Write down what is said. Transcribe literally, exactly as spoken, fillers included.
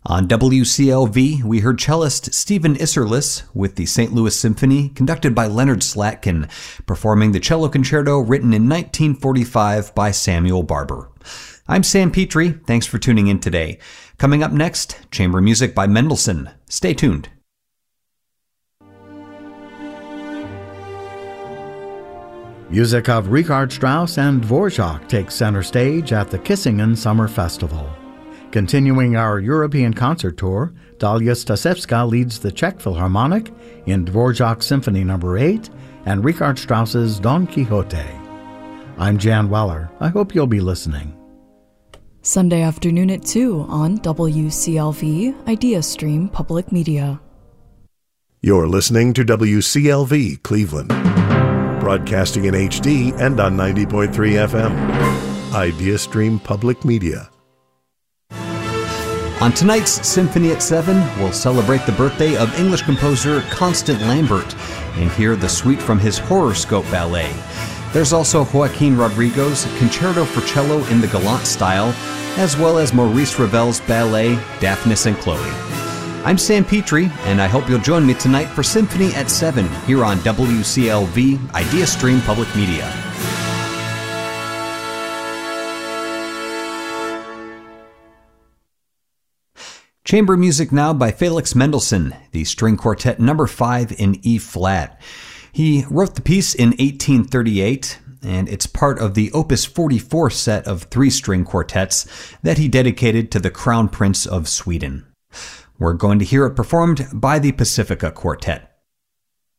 On W C L V, we heard cellist Stephen Isserlis with the Saint Louis Symphony, conducted by Leonard Slatkin, performing the cello concerto written in nineteen forty-five by Samuel Barber. I'm Sam Petrie. Thanks for tuning in today. Coming up next, chamber music by Mendelssohn. Stay tuned. Music of Richard Strauss and Dvorak takes center stage at the Kissingen Summer Festival. Continuing our European concert tour, Dalia Stasevska leads the Czech Philharmonic in Dvorak's Symphony Number eight and Richard Strauss's Don Quixote. I'm Jan Weller. I hope you'll be listening. Sunday afternoon at two on W C L V, IdeaStream Public Media. You're listening to W C L V Cleveland, broadcasting in H D and on ninety point three F M. IdeaStream Public Media. On tonight's Symphony at seven, we'll celebrate the birthday of English composer Constant Lambert and hear the suite from his Horoscope ballet. There's also Joaquin Rodrigo's Concerto for Cello in the Galant style, as well as Maurice Ravel's ballet Daphnis and Chloe. I'm Sam Petrie, and I hope you'll join me tonight for Symphony at seven here on W C L V IdeaStream Public Media. Chamber music now by Felix Mendelssohn, the string quartet number five in E-flat. He wrote the piece in eighteen thirty-eight, and it's part of the Opus forty-four set of three-string quartets that he dedicated to the Crown Prince of Sweden. We're going to hear it performed by the Pacifica Quartet.